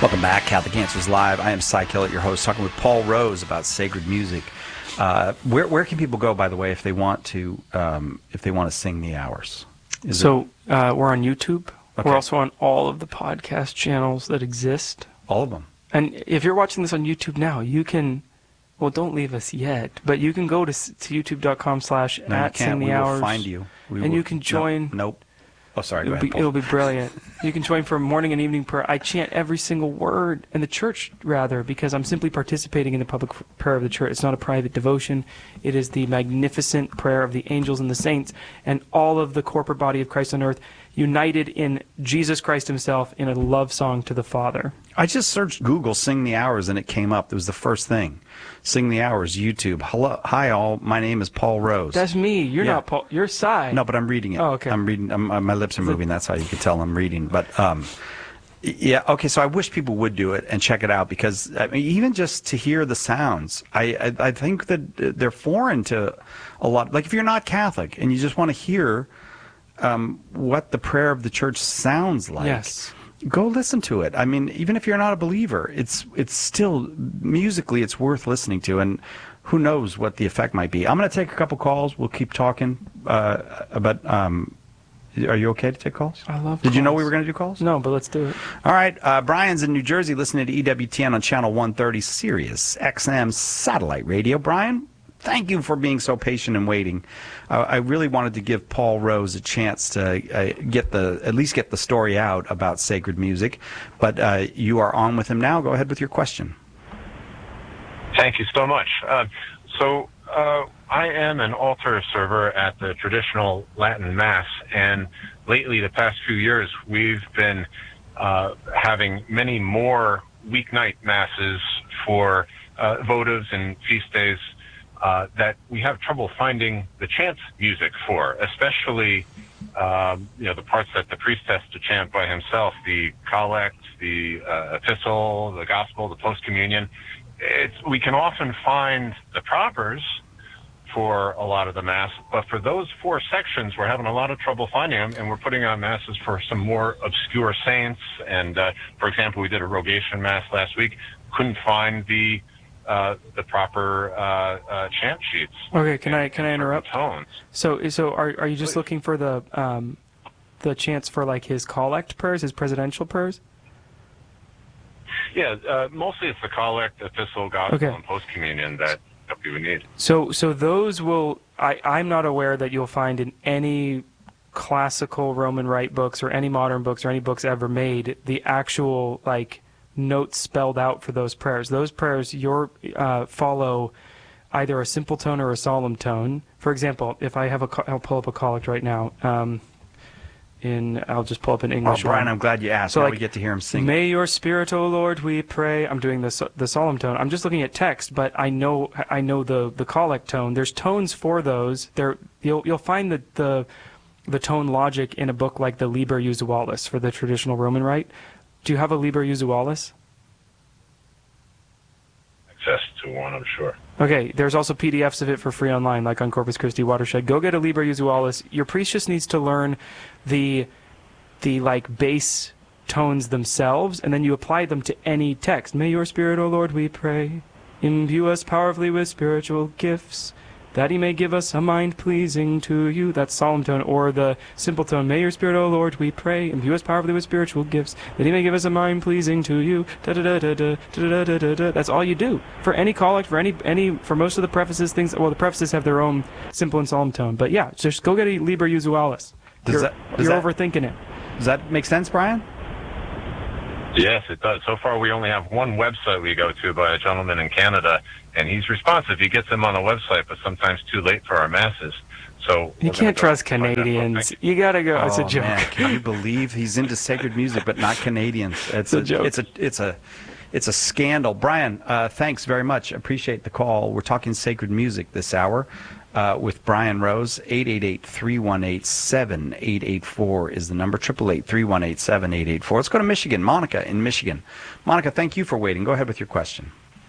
Welcome back, Catholic Answers Live. I am Cy Kellett, your host, talking with Paul Rose about sacred music. Where can people go, by the way, if they want to sing the hours? We're on YouTube. Okay. We're also on all of the podcast channels that exist. All of them. And if you're watching this on YouTube now, you can. Well, don't leave us yet, but you can go to youtube.com/@singthehours. No, you can't. We will find you. You can join. Nope. Oh, sorry. Go ahead, Paul. It'll be brilliant. You can join for morning and evening prayer. I chant every single word in the church, rather, because I'm simply participating in the public prayer of the church. It's not a private devotion. It is the magnificent prayer of the angels and the saints and all of the corporate body of Christ on earth, united in Jesus Christ himself in a love song to the Father. I just searched Google Sing the Hours and it came up. It was the first thing. Sing the Hours, YouTube. Hello, hi all. My name is Paul Rose. That's me. You're not Paul. You're Cy. No, but I'm reading it. Oh, okay. I'm reading. My lips are moving. That's how you can tell I'm reading. But yeah, okay. So I wish people would do it and check it out because I mean, even just to hear the sounds, I think that they're foreign to a lot. Like if you're not Catholic and you just want to hear what the prayer of the church sounds like. Yes. Go listen to it. I mean, even if you're not a believer, it's still musically it's worth listening to, and who knows what the effect might be. I'm going to take a couple calls. We'll keep talking about. Are you okay to take calls? I love. Did you know we were going to do calls? No, but let's do it. All right. Brian's in New Jersey, listening to EWTN on channel 130, Sirius XM satellite radio. Brian, thank you for being so patient and waiting. I really wanted to give Paul Rose a chance to at least get the story out about sacred music, but you are on with him now. Go ahead with your question. Thank you so much. I am an altar server at the traditional Latin Mass, and lately, the past few years, we've been having many more weeknight Masses for votives and feast days that we have trouble finding the chant music for, especially the parts that the priest has to chant by himself, the collect, the epistle, the gospel, the post-communion. We can often find the propers for a lot of the Mass, but for those four sections, we're having a lot of trouble finding them, and we're putting on Masses for some more obscure saints. And, for example, we did a Rogation Mass last week, couldn't find the proper chant sheets. Okay, can I interrupt? Tones. So are you just looking for the chants for like his collect prayers, his presidential prayers? Yeah, mostly it's the collect, epistle, gospel, and post-communion that you would need. So those will. I'm not aware that you'll find in any classical Roman Rite books or any modern books or any books ever made the actual like notes spelled out for those prayers. Those prayers follow either a simple tone or a solemn tone. For example, if I have I'll pull up a collect right now. I'll just pull up an English Brian, one. I'm glad you asked. So now we get to hear him sing. May your Spirit, O Lord, we pray. I'm doing the solemn tone. I'm just looking at text, but I know the collect tone. There's tones for those. You'll find the tone logic in a book like the Liber Usualis for the traditional Roman Rite. Do you have a Liber Usualis? Access to one, I'm sure. Okay, there's also PDFs of it for free online, like on Corpus Christi Watershed. Go get a Liber Usualis. Your priest just needs to learn the like bass tones themselves, and then you apply them to any text. May your Spirit, O Lord, we pray, imbue us powerfully with spiritual gifts, that he may give us a mind pleasing to you. That's solemn tone. Or the simple tone, may your Spirit, O Lord, we pray, imbue us powerfully with spiritual gifts, that he may give us a mind pleasing to you. That's all you do. For any collect, for most of the prefaces, things, well, the prefaces have their own simple and solemn tone. But yeah, just go get a Liber Usualis. You're overthinking it. Does that make sense, Brian? Yes, it does. So far, we only have one website we go to by a gentleman in Canada, and he's responsive. He gets them on the website, but sometimes too late for our Masses. So you can't trust Canadians. You gotta go. It's a joke. Man, can you believe he's into sacred music, but not Canadians? It's a joke. It's a scandal. Brian, thanks very much. Appreciate the call. We're talking sacred music this hour. With Brian Rose. 888-318-7884 is the number. 888-318-7884. Let's go to Michigan. Monica in Michigan. Monica, thank you for waiting. Go ahead with your question.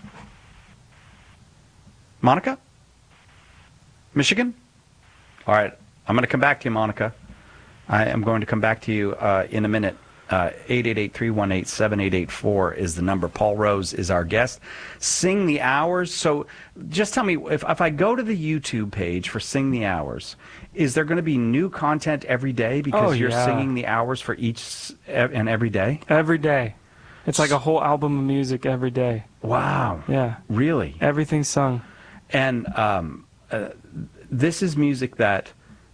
Monica? Michigan? All right. I'm going to come back to you, Monica. I am going to come back to you in a minute. 888-318-7884 is the number. Paul Rose is our guest. Sing the Hours. So just tell me, if I go to the YouTube page for Sing the Hours, is there going to be new content every day because you're singing the hours for each and every day? Every day. It's like a whole album of music every day. Wow. Yeah. Really? Everything's sung. And this is music that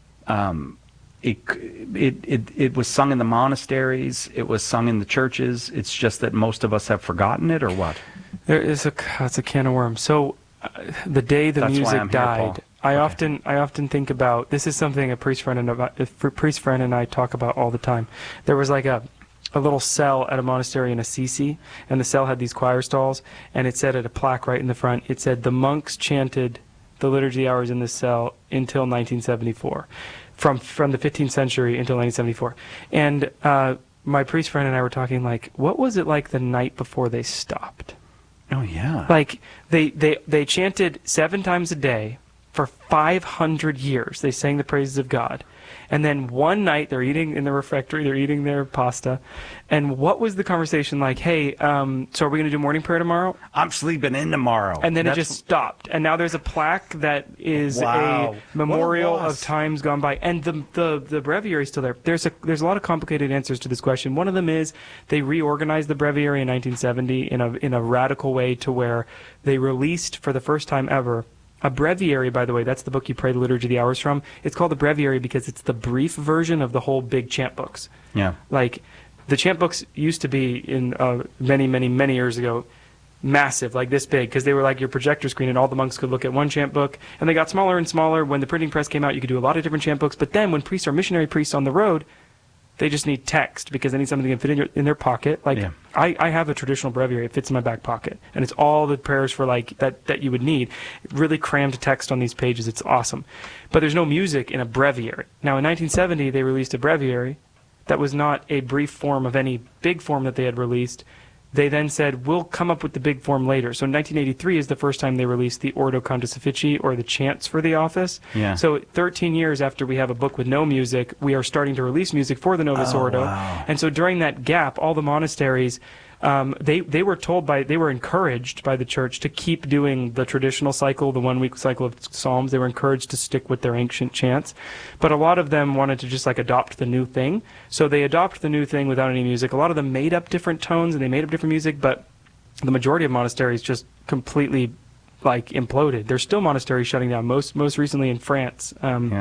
it was sung in the monasteries. It was sung in the churches. It's just that most of us have forgotten it, or what? It's a can of worms. So the day the music died, I often think about, this is something a priest friend and I talk about all the time. There was like a little cell at a monastery in Assisi, and the cell had these choir stalls, and it said at a plaque right in the front, it said, "The monks chanted the liturgy hours in this cell until 1974." From the 15th century until 1974. And my priest friend and I were talking, like, what was it like the night before they stopped? Oh, yeah. Like, they chanted 7 times a day for 500 years. They sang the praises of God. And then one night, they're eating in the refectory, they're eating their pasta. And what was the conversation like? Hey, so are we going to do morning prayer tomorrow? I'm sleeping in tomorrow. And then it just stopped. And now there's a plaque that is a memorial of times gone by. And the breviary is still there. There's a lot of complicated answers to this question. One of them is they reorganized the breviary in 1970 in a radical way to where they released, for the first time ever, a breviary. By the way, that's the book you pray the Liturgy of the Hours from. It's called the breviary because it's the brief version of the whole big chant books. Yeah. Like, the chant books used to be, in many years ago, massive, like this big, because they were like your projector screen, and all the monks could look at one chant book. And they got smaller and smaller. When the printing press came out, you could do a lot of different chant books. But then when priests are missionary priests on the road, they just need text because they need something that can fit in their pocket. Like, yeah. I have a traditional breviary. It fits in my back pocket. And it's all the prayers for, like, that you would need. Really crammed text on these pages. It's awesome. But there's no music in a breviary. Now, in 1970, they released a breviary that was not a brief form of any big form that they had released. They then said, we'll come up with the big form later. So 1983 is the first time they released the Ordo Condicifici, or the chants for the office. Yeah. So 13 years after we have a book with no music, we are starting to release music for the Novus Ordo. Wow. And so during that gap, all the monasteries, they were encouraged by the church to keep doing the traditional cycle, the 1 week cycle of Psalms. They were encouraged to stick with their ancient chants. But a lot of them wanted to just like adopt the new thing. So they adopt the new thing without any music. A lot of them made up different tones and they made up different music, but the majority of monasteries just completely like imploded. There's still monasteries shutting down, most recently in France.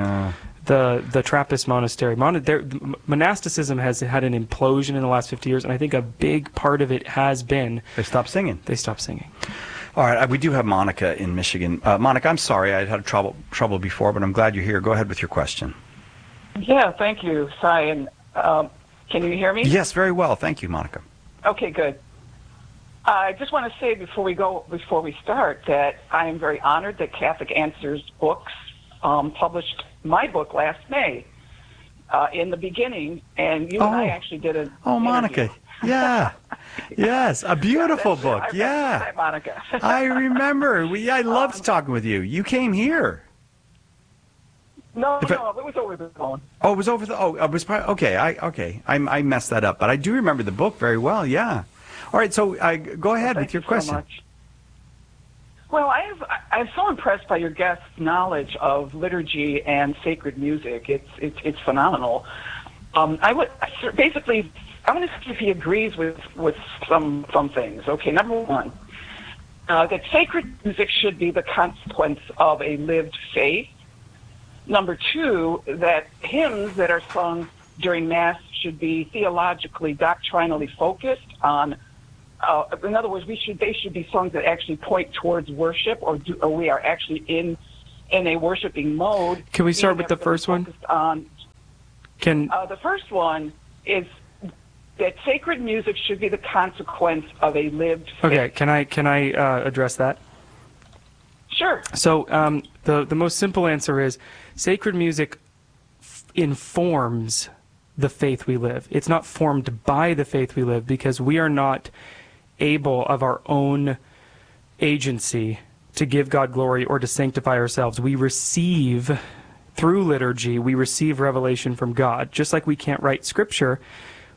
The Trappist monastery. Monasticism has had an implosion in the last 50 years, and I think a big part of it has been... They stopped singing. All right, we do have Monica in Michigan. Monica, I'm sorry I had trouble before, but I'm glad you're here. Go ahead with your question. Yeah, thank you, Cy. And can you hear me? Yes, very well. Thank you, Monica. Okay, good. I just want to say before we start, that I am very honored that Catholic Answers Books published my book last May, in the beginning, and you and I actually did an interview. Monica, yeah, yes, a beautiful book, I that, Monica. I remember. I loved talking with you. You came here. No, it was over the phone. Oh, it was over the. Oh, it was probably okay. I messed that up, but I do remember the book very well. Yeah. All right, so go ahead with your question. So much. Well, I'm so impressed by your guest's knowledge of liturgy and sacred music. It's phenomenal. I want to see if he agrees with some things. Okay, number one, that sacred music should be the consequence of a lived faith. Number two, that hymns that are sung during Mass should be theologically, doctrinally focused on. In other words, they should be songs that actually point towards worship, or we are actually in a worshiping mode. Can we start with the first one? The first one is that sacred music should be the consequence of a lived faith. Okay, can I address that? Sure. So the most simple answer is sacred music informs the faith we live. It's not formed by the faith we live, because we are not able of our own agency to give God glory or to sanctify ourselves. We receive, through liturgy, we receive revelation from God. Just like we can't write scripture,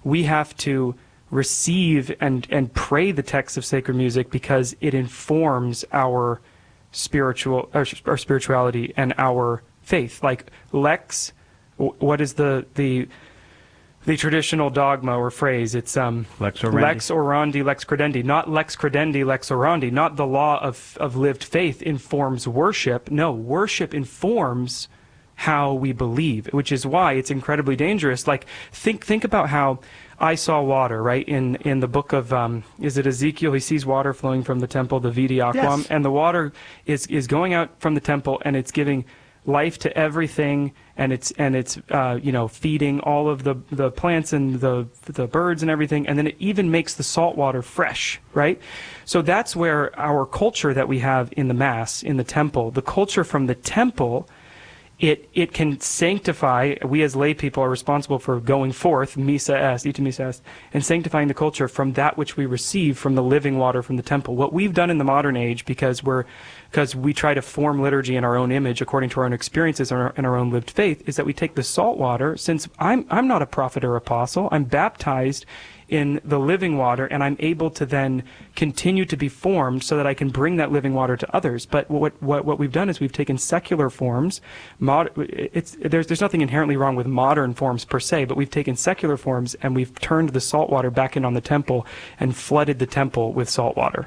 we have to receive and pray the text of sacred music because it informs our spirituality and our faith. Like lex, what is the traditional dogma or phrase? It's lex orandi. Lex orandi, lex credendi. Not lex credendi, lex orandi. Not the law of lived faith informs worship. No, worship informs how we believe, which is why it's incredibly dangerous. Like think about how I saw water, right? In the book of is it Ezekiel? He sees water flowing from the temple, the vidi aquam, yes. and the water is going out from the temple, and it's giving life to everything, and it's feeding all of the plants and the birds and everything, and then it even makes the salt water fresh, right? So that's where our culture that we have in the Mass, in the temple, the culture from the temple, it can sanctify. We as lay people are responsible for going forth, missa est, ite missa est, and sanctifying the culture from that which we receive from the living water from the temple. What we've done in the modern age, because we try to form liturgy in our own image according to our own experiences and our own lived faith, is that we take the salt water. Since I'm not a prophet or apostle, I'm baptized in the living water, and I'm able to then continue to be formed so that I can bring that living water to others. But what we've done is we've taken secular forms. There's nothing inherently wrong with modern forms per se, but we've taken secular forms and we've turned the salt water back in on the temple and flooded the temple with salt water.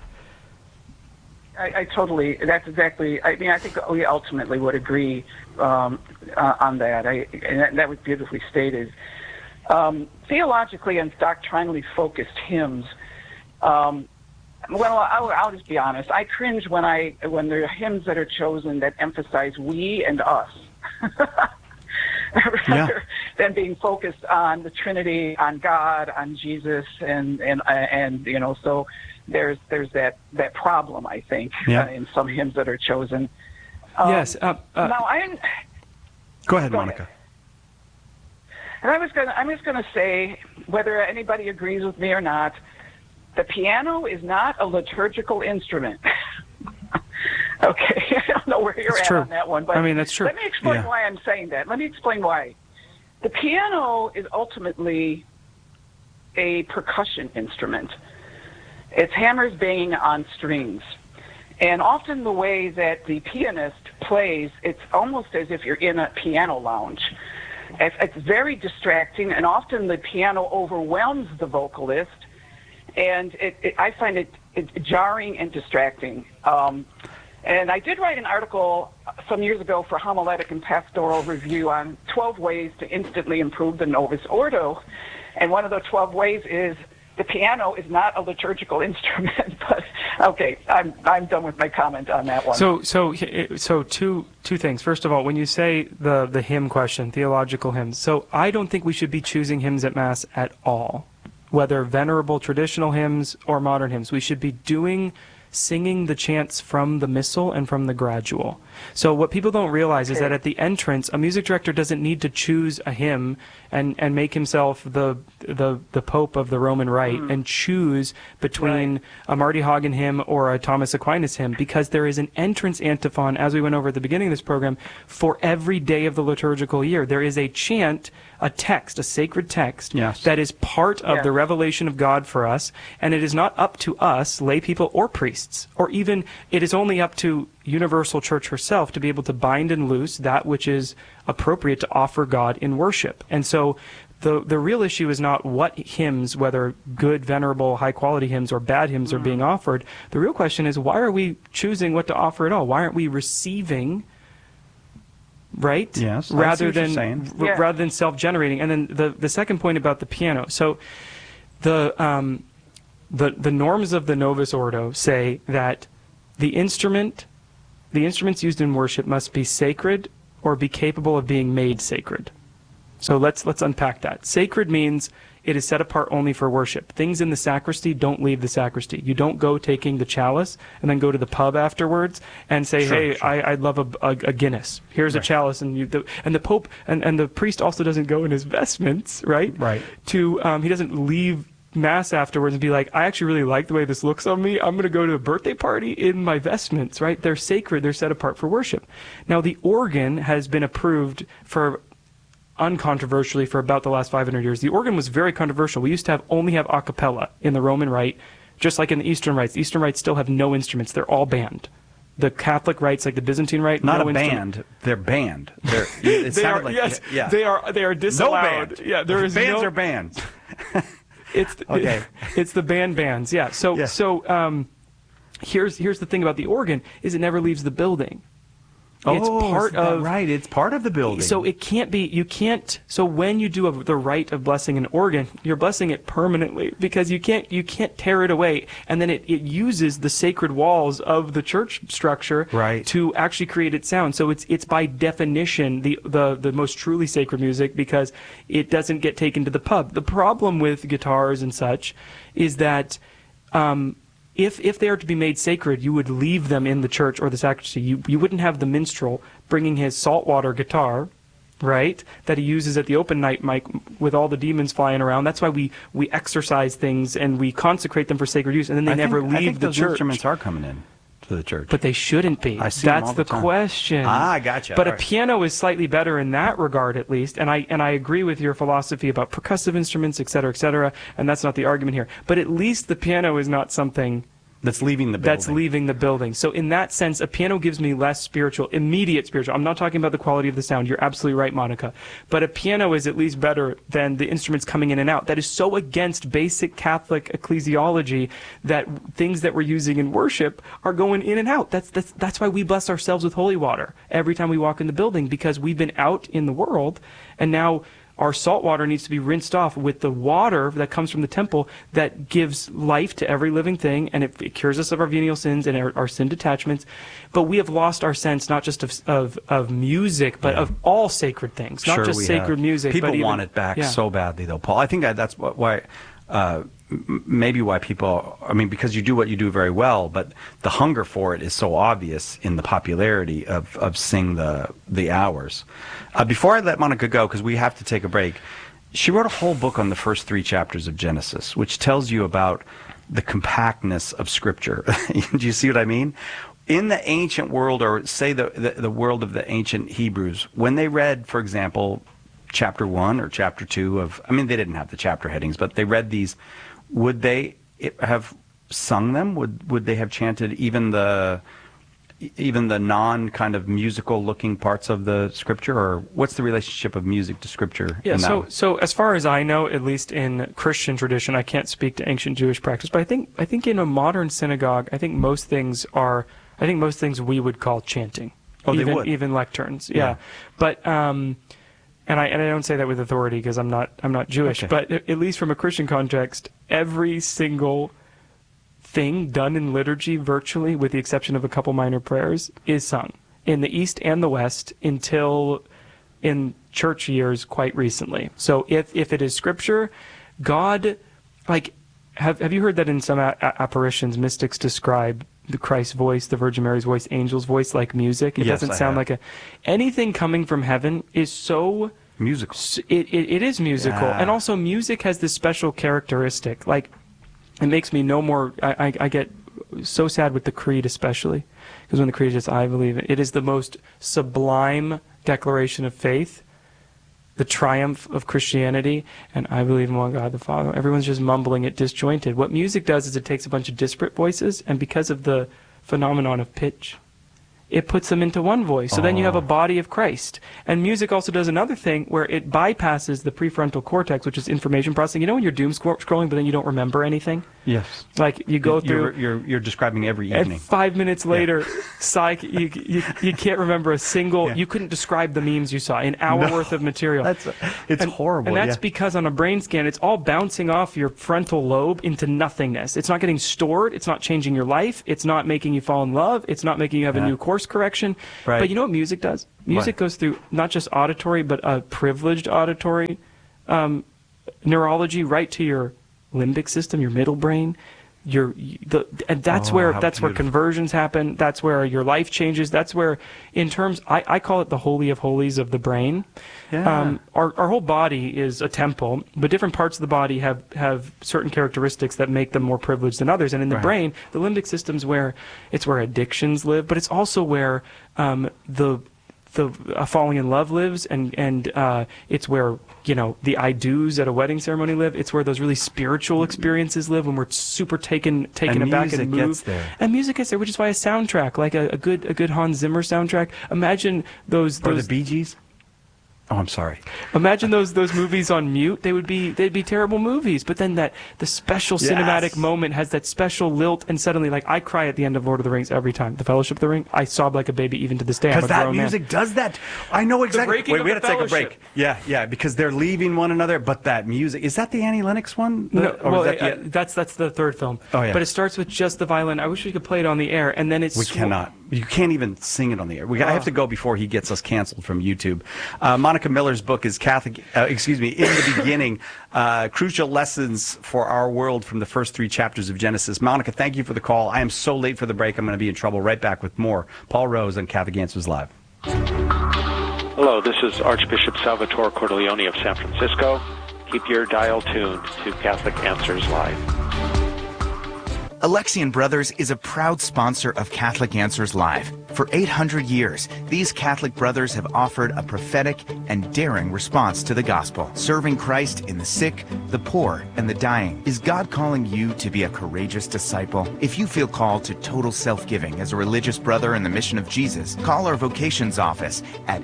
I totally, that's exactly, I mean, I think we ultimately would agree on that. And that was beautifully stated. Theologically and doctrinally focused hymns, well, I'll just be honest. I cringe when there are hymns that are chosen that emphasize we and us, rather than being focused on the Trinity, on God, on Jesus, and so there's that problem, I think, in some hymns that are chosen. Yes. Now Go ahead, Monica. And I'm just gonna say, whether anybody agrees with me or not, the piano is not a liturgical instrument. Okay, I don't know where you're at on that one, but I mean, that's true. Let me explain why I'm saying that. Let me explain why. The piano is ultimately a percussion instrument. It's hammers banging on strings. And often the way that the pianist plays, it's almost as if you're in a piano lounge. It's very distracting, and often the piano overwhelms the vocalist, and I find it jarring and distracting. And I did write an article some years ago for Homiletic and Pastoral Review on 12 ways to instantly improve the Novus Ordo, and one of the 12 ways is the piano is not a liturgical instrument. But okay, I'm done with my comment on that one. So two things. First of all, when you say the hymn question, theological hymns, so I don't think we should be choosing hymns at Mass at all, whether venerable traditional hymns or modern hymns. We should be singing the chants from the missal and from the gradual. So what people don't realize is that at the entrance, a music director doesn't need to choose a hymn and make himself the Pope of the Roman Rite and choose between a Marty Haugen hymn or a Thomas Aquinas hymn, because there is an entrance antiphon, as we went over at the beginning of this program, for every day of the liturgical year. There is a chant, a text, a sacred text, that is part of the revelation of God for us, and it is not up to us, lay people or priests, or even it is only up to universal church herself to be able to bind and loose that which is appropriate to offer God in worship. And so the real issue is not what hymns, whether good, venerable, high-quality hymns or bad hymns are being offered. The real question is, why are we choosing what to offer at all? Why aren't we receiving, right? Yes, rather than self-generating. And then the second point about the piano. So the norms of the Novus Ordo say that the instruments used in worship must be sacred or be capable of being made sacred. So let's unpack that. Sacred means it is set apart only for worship. Things in the sacristy don't leave the sacristy. You don't go taking the chalice and then go to the pub afterwards and say, I'd love a Guinness. Here's a chalice, and the Pope and the priest also doesn't go in his vestments, right? Right. He doesn't leave Mass afterwards and be like, I actually really like the way this looks on me. I'm going to go to a birthday party in my vestments, right? They're sacred. They're set apart for worship. Now, the organ has been approved for uncontroversially for about the last 500 years. The organ was very controversial. We used to only have a cappella in the Roman Rite, just like in the Eastern Rites. The Eastern Rites still have no instruments. They're all banned. The Catholic rites, like the Byzantine Rite, not no a instrument. band. They're banned. They are disallowed. No band. Yeah, there is bands no are banned. It's the bands. Yeah. So here's the thing about the organ is it never leaves the building. It's part of right. It's part of the building. So it can't be. You can't. So when you do the rite of blessing an organ, you're blessing it permanently because you can't tear it away, and then it uses the sacred walls of the church structure to actually create its sound. So it's by definition the most truly sacred music because it doesn't get taken to the pub. The problem with guitars and such is that. If they are to be made sacred, you would leave them in the church or the sacristy. You wouldn't have the minstrel bringing his saltwater guitar, right, that he uses at the open night mic with all the demons flying around. That's why we exercise things and we consecrate them for sacred use, and then they never leave the those church. Instruments are coming in to the church. But they shouldn't be. I see them That's all the time. question. I gotcha. But all a piano is slightly better in that regard, at least. And I agree with your philosophy about percussive instruments, et cetera, and that's not the argument here. But at least the piano is not something that's leaving the building. That's leaving the building. So in that sense, a piano gives me less immediate spiritual. I'm not talking about the quality of the sound. You're absolutely right, Monica. But a piano is at least better than the instruments coming in and out. That is so against basic Catholic ecclesiology that things that we're using in worship are going in and out. That's why we bless ourselves with holy water every time we walk in the building, because we've been out in the world, and now our salt water needs to be rinsed off with the water that comes from the temple that gives life to every living thing, and it cures us of our venial sins and our sin detachments. But we have lost our sense not just of music, but of all sacred things, not just sacred music. People but even, want it back so badly, though, Paul. I think that's why... maybe why people, because you do what you do very well, but the hunger for it is so obvious in the popularity of Sing the Hours. Before I let Monica go, because we have to take a break, she wrote a whole book on the first 3 chapters of Genesis, which tells you about the compactness of Scripture. Do you see what I mean? In the ancient world, or say the world of the ancient Hebrews, when they read, for example, chapter 1 or chapter 2 of, they didn't have the chapter headings, but they read these, would they have sung them? Would they have chanted even the non kind of musical looking parts of the Scripture, or what's the relationship of music to Scripture? Yeah, so as far as I know, at least in Christian tradition, I can't speak to ancient Jewish practice, but I think in a modern synagogue, I think most things we would call chanting. Oh, they would. Even lecterns, yeah. But and I don't say that with authority because I'm not Jewish, okay. But at least from a Christian context, every single thing done in liturgy, virtually, with the exception of a couple minor prayers, is sung in the East and the West until in church years quite recently. So if it is Scripture, God, have you heard that in some apparitions, mystics describe the Christ's voice, the Virgin Mary's voice, angel's voice like music? It doesn't sound like anything coming from heaven is so musical. It is musical, and also music has this special characteristic. Like, it makes me no more. I get so sad with the Creed, especially because when the Creed is "I believe it," it is the most sublime declaration of faith. The triumph of Christianity, and I believe in one God the Father. Everyone's just mumbling it disjointed. What music does is it takes a bunch of disparate voices, and because of the phenomenon of pitch, it puts them into one voice. So then you have a body of Christ. And music also does another thing where it bypasses the prefrontal cortex, which is information processing. You know when you're doom scrolling, but then you don't remember anything? Yes. Like you go through... You're describing every evening. And 5 minutes later, psych, you can't remember a single... You couldn't describe the memes you saw. An hour worth of material. It's horrible. And that's because on a brain scan, it's all bouncing off your frontal lobe into nothingness. It's not getting stored. It's not changing your life. It's not making you fall in love. It's not making you have a new course correction. Right. But you know what music does? Music goes through not just auditory, but a privileged auditory neurology right to your limbic system, your middle brain. And that's where conversions happen. That's where your life changes. That's where, in terms, I call it the holy of holies of the brain. Yeah. Our whole body is a temple, but different parts of the body have certain characteristics that make them more privileged than others. And in the brain, the limbic system's where addictions live, but it's also where the falling in love lives, and it's where, you know, the I do's at a wedding ceremony live. It's where those really spiritual experiences live, when we're super taken aback and moved. Gets there. And music gets there, which is why a soundtrack, like a good Hans Zimmer soundtrack. Imagine those Or the Bee Gees. Oh, I'm sorry. Imagine those movies on mute. They'd be terrible movies. But then the special cinematic moment has that special lilt, and suddenly, like, I cry at the end of Lord of the Rings every time. The Fellowship of the Ring, I sob like a baby even to this day. Because that music does that. I know exactly. breaking Wait, of we the got to take a break. fellowship. Yeah, because they're leaving one another. But that music, is that the Annie Lennox one? No, Or well, is that that's the third film. Oh, yeah. But it starts with just the violin. I wish we could play it on the air, and then it's We cannot. You can't even sing it on the air. I have to go before he gets us canceled from YouTube. Monica Miller's book is in the beginning, crucial lessons for our world from the first 3 chapters of Genesis. Monica, thank you for the call. I am so late for the break. I'm going to be in trouble. Right back with more Paul Rose on Catholic Answers Live. Hello, this is Archbishop Salvatore Cordileone of San Francisco. Keep your dial tuned to Catholic Answers Live. Alexian Brothers is a proud sponsor of Catholic Answers Live. For 800 years, these Catholic brothers have offered a prophetic and daring response to the gospel, serving Christ in the sick, the poor, and the dying. Is God calling you to be a courageous disciple? If you feel called to total self-giving as a religious brother in the mission of Jesus, call our vocations office at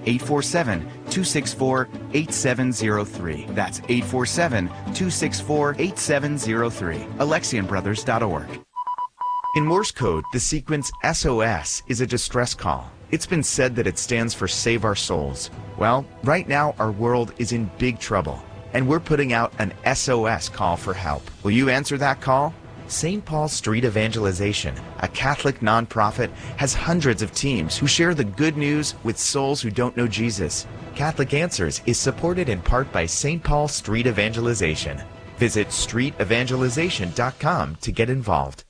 847-264-8703. That's 847-264-8703. AlexianBrothers.org. In Morse code, the sequence SOS is a distress call. It's been said that it stands for Save Our Souls. Well, right now our world is in big trouble, and we're putting out an SOS call for help. Will you answer that call? St. Paul Street Evangelization, a Catholic nonprofit, has hundreds of teams who share the good news with souls who don't know Jesus. Catholic Answers is supported in part by St. Paul Street Evangelization. Visit streetevangelization.com to get involved.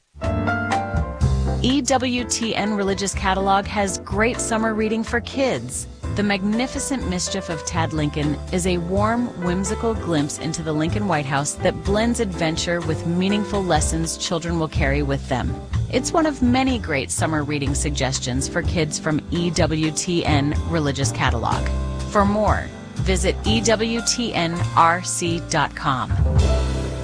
EWTN Religious Catalog has great summer reading for kids. The Magnificent Mischief of Tad Lincoln is a warm, whimsical glimpse into the Lincoln White House that blends adventure with meaningful lessons children will carry with them. It's one of many great summer reading suggestions for kids from EWTN Religious Catalog. For more, visit EWTNRC.com.